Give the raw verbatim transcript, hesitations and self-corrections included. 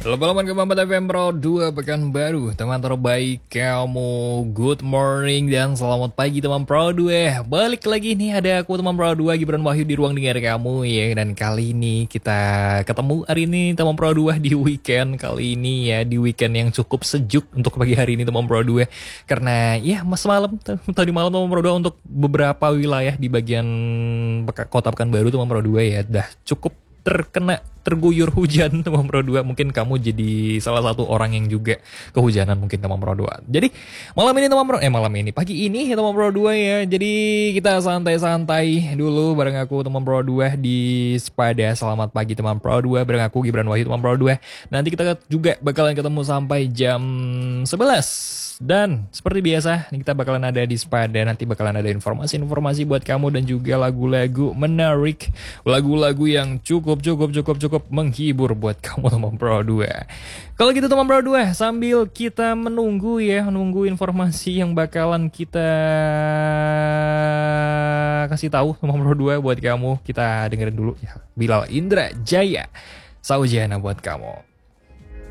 Lomba-lomba keempat F M Pro dua Pekanbaru. Teman terbaik kamu, good morning dan selamat pagi teman Pro dua. Balik lagi nih, ada aku teman Pro dua Gibran Wahyu di ruang dengar kamu ya. Dan kali ini kita ketemu hari ini teman Pro dua di weekend kali ini ya. Di weekend yang cukup sejuk untuk pagi hari ini teman Pro dua. Karena ya mas malam, tadi malam teman Pro dua untuk beberapa wilayah di bagian kota Pekanbaru teman Pro dua ya. Dah cukup terkena terguyur hujan teman Pro dua. Mungkin kamu jadi salah satu orang yang juga kehujanan mungkin teman Pro dua. Jadi malam ini teman Pro eh malam ini pagi ini ya teman Pro dua ya. Jadi kita santai-santai dulu bareng aku teman Pro dua di Sepada. Selamat pagi teman Pro dua bareng aku Gibran Wahyu teman Pro dua. Nanti kita juga bakalan ketemu sampai jam sebelas. Dan seperti biasa kita bakalan ada di Sepada. Nanti bakalan ada informasi-informasi buat kamu dan juga lagu-lagu menarik, lagu-lagu yang cukup cukup cukup cukup menghibur buat kamu teman Pro dua. Kalau gitu teman Pro dua, sambil kita menunggu ya, menunggu informasi yang bakalan kita kasih tahu teman Pro dua buat kamu, kita dengerin dulu ya. Bilal Indra Jaya, Saujana buat kamu.